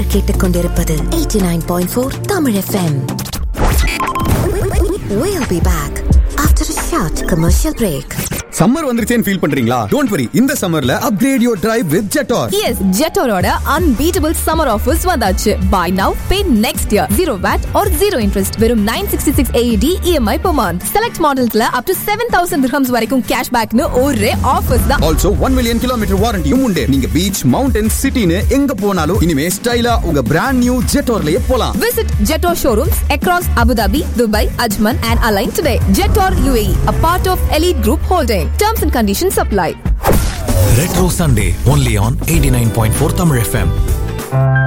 நீங்கள் கேட்டுக்கொண்டிருப்பது 89.4 Tamil FM. We'll be back after a short commercial break. Summer வந்துருச்சேன்னு feel பண்றீங்களா? Don't worry, இந்த சம்மர்ல upgrade your drive with Jetor. Yes, Jetorோட unbeatable summer offers வந்தாச்சு. Buy now, pay next year. 0 VAT or 0 interest. வெறும் 966 AED EMI per month. Select modelsல up to 7,000 dirhams வரைக்கும் cashbackனு ஒரே offers தான். Also 1 million kilometer வாரண்டியும் உண்டு. நீங்க beach, mountains, சிட்டின்னு எங்க போனாலும் இனிமே ஸ்டைலா உங்க பிராண்ட் நியூ Jetorலயே போலாம். Visit Jetor showrooms across Abu Dhabi, Dubai, Ajman and Align today. Jetor UAE, a part of Elite Group Holding. Terms and conditions apply. Retro Sunday only on 89.4 Tamil FM.